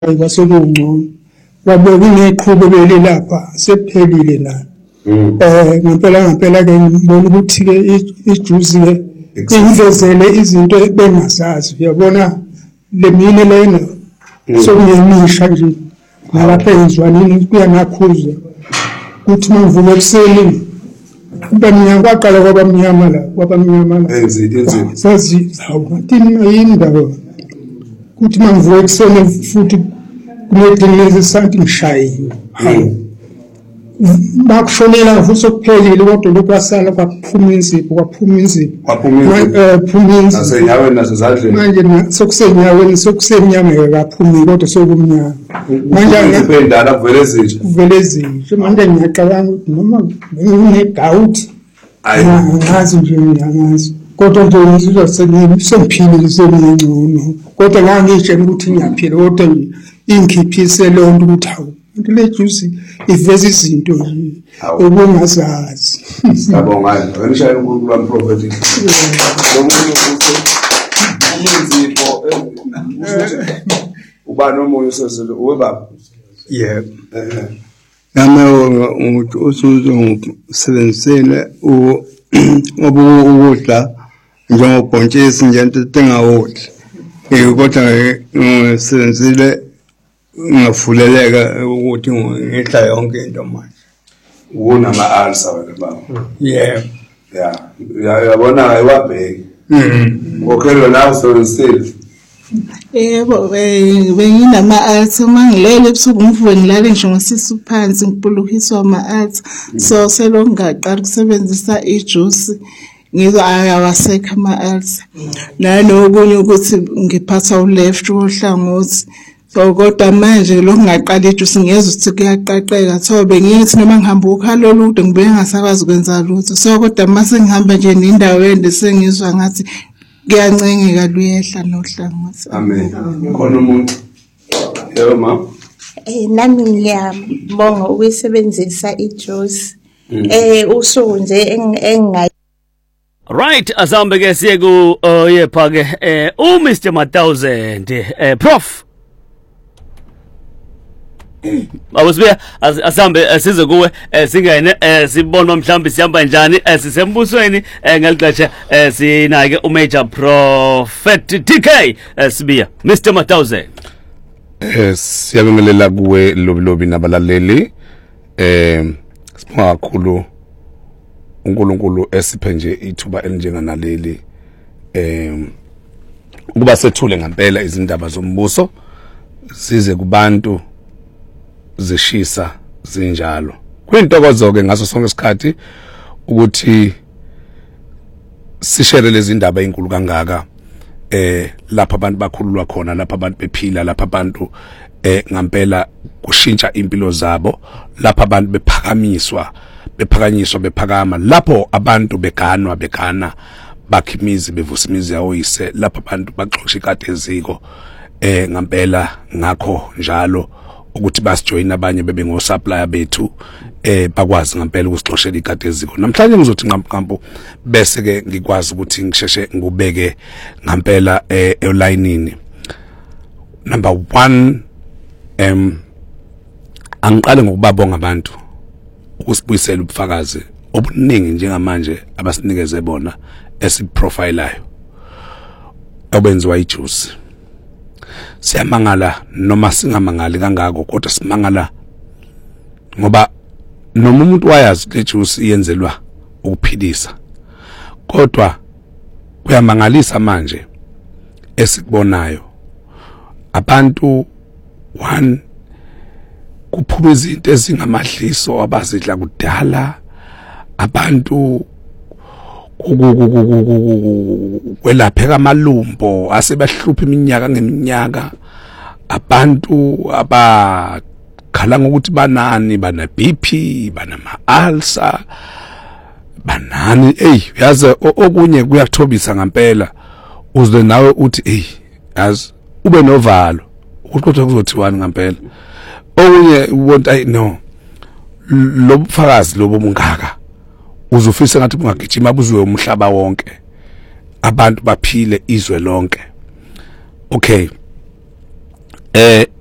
Kwasekungcono wabe kuneqhubo belelapha sephelile na ngempela ke ngibona ukuthi ke ijuice ke ingivezele izinto ebengazazi uyabona lemini lena sokuyemisha nje nalapha ezwanini kuyanakhuza kuthi mangivuka ekuseni bamnyama kwaqala kwabamnyama la enzini sazi awuthini yindaba kuthi mangivuka ekuseni futhi kunedinezi santi ngishayi bakushonela futhi sokuphelile kodwa lokwasala kwaphuma insipho nasenyaweni nasezandleni manje sokusenyama kaphumi kodwa sokumnyama manje bendala kuvele ezinje manje ngiyacabanga ukuthi noma ngine-gout angazi nje ngiyangazi kodwa nje ngizizwa sengiphilile sengingcono kodwa ngangitshela ukuthi ngiyaphila kodwa nje ingikhiphise leyo nto ukuthi hawu into le juice iveza izinto nje obungazazi. Siyabonga ngishaya uNkulunkulu wami prophet lo muntu umenzipho uba nomoya usezele webaba yebo nami umuntu usuzongisebenzisele ukudla njengobhontshisi nje into engawodli kodwa ngisebenzile ngafuleleka ukuthi ngidla yonke into manje unama-ulcer wena baba yebo yabona ayiwabheki ngokhelo nawe usebenzisile yebo benginama-ulcer mangilele ebusuku ngivuke ngilale ngisho ngosisu phansi ngipuluhiswa ama-ulcer so selokhu ngaqala ukusebenzisa ijuice ngizwa ayawasekho ama-ulcer nanokunye ukuthi ngiphatha uleft wohlangothi so kodwa manje lokhu ngaqala ijuice ngiyezwa ukuthi kuyaqaqeka so bengithi noma ngihamba ukhalo olude ngibe ngasakwazi ukwenza lutho so kodwa mase ngihamba nje nendawo ende sengizwa ngathi kuyancengeka luyehla nohlangothi. Amen. Khona umuntu yebo ma nami ngiyabonga ukuyisebenzisa ijuice usuku nje engayi right asambe ke siye ku yepha ke Mr Mathousand prof Awusibe asambe size kuwe singene sibona mhlambi sihamba njani sisembusweni ngelixesha sinake uMajor Prophet DK sibiya Mr Mathousand siyabingelela kuwe lobi nabalaleli sibonga kakhulu uNkulunkulu esiphe nje ithuba elinjenganaleli ukuba sethule ngempela izindaba zombuso size kubantu zishisa zinjalo kuyintokozo ke ngaso sonke isikhathi ukuthi sishare lezi indaba ezinkulu kangaka lapha abantu bakhululwa khona lapha abantu bephila lapha abantu ngempela kushintsha impilo zabo lapha abantu bephakanyiswa lapho abantu begana bakhimizi bevusa imizi yawo yise lapha abantu baxoxa ikade eziko ngempela ngakho njalo ukuthi basijoin abanye bebe ngo supplier bethu bakwazi ngempela ukusixoshela ikade eziko namhlanje ngizothi nqamqampo bese ke ngikwazi ukuthi ngisheshe ngubeke ngempela elayinini number 1 angiqale ngokubabonga abantu ukusibuyisela ubufakazi obuningi njengamanje abasinikeze bona esiprofilayo obenziwa ijuice siyamangala noma singamangali kangako kodwa simangala ngoba noma umuntu wayazi le juice iyenzelwa ukuphilisa kodwa kuyamangalisa manje esikubonayo abantu 1 kuphuma izinto ezingamadliso abazidla kudala abantu kwelapheka amalumbo asebahlupha iminyaka ngeminyaka abantu abakhala ngokuthi banani bana BP banama ulcer banani yazi okunye kuyakuthobisa ngempela uzwe nawe uthi yazi ube novalo ukuthi kuzothiwani ngempela okunye ubona no lobufakazi lobo bungaka uzufisa ngathi bungagijima buzwe umhlaba wonke abantu baphile izwe lonke okay